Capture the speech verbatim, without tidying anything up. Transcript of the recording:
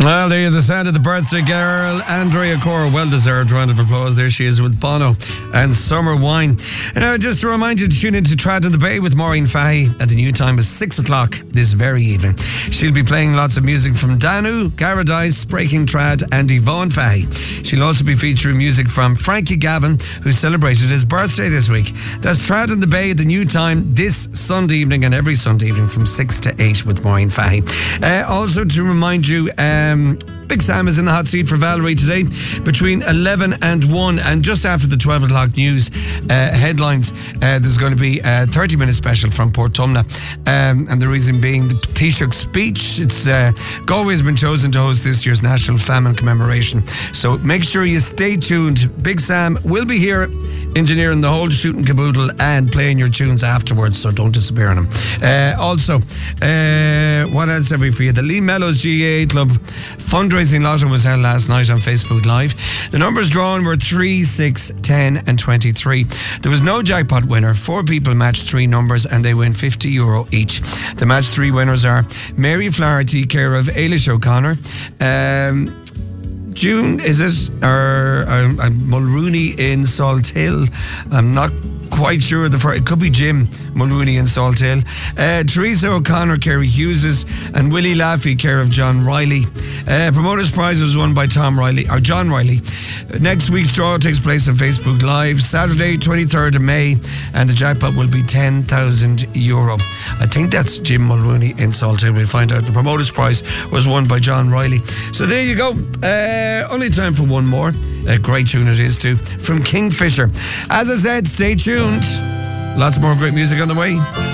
Well, there you the sound of the birthday girl, Andrea Corr. Well-deserved round of applause. There she is with Bono and Summer Wine. And now, just to remind you to tune in to Trad in the Bay with Maureen Fahey at the new time is six o'clock this very evening. She'll be playing lots of music from Danu, Garadice, Breaking Trad and Yvonne Fahey. She'll also be featuring music from Frankie Gavin, who celebrated his birthday this week. That's Trad in the Bay at the new time this Sunday evening and every Sunday evening from six to eight with Maureen Fahey. Uh, also to remind you, um, Um, Big Sam is in the hot seat for Valerie today between eleven and one, and just after the twelve o'clock news uh, headlines, uh, there's going to be a thirty minute special from Portumna, um, and the reason being the Taoiseach's speech. It's uh, Galway has been chosen to host this year's National Famine Commemoration, so make sure you stay tuned. Big Sam will be here engineering the whole shooting caboodle and playing your tunes afterwards, so don't disappear on him. Uh, also, uh, what else have we for you? The Lee Mellows G A A Club fundraising lotto was held last night on Facebook Live. The numbers drawn were three, six, ten and twenty-three. There was no jackpot winner. Four people matched three numbers and they win fifty euro each. The match three winners are Mary Flaherty, care of Ailish O'Connor, um, June, is it? Or uh, uh, Mulrooney in Salthill. I'm not quite sure. The first, it could be Jim Mulrooney in Salthill. Uh, Teresa O'Connor, Kerry Hughes, and Willie Laffey, care of John Riley. Uh, Promoters Prize was won by Tom Riley, or John Riley. Next week's draw takes place on Facebook Live, Saturday, twenty-third of May, and the jackpot will be ten thousand euro. I think that's Jim Mulrooney in Salthill. We'll find out. The Promoters Prize was won by John Riley. So there you go. Uh, only time for one more. A great tune it is too, from Kingfisher. As I said, stay tuned. Lots more great music on the way.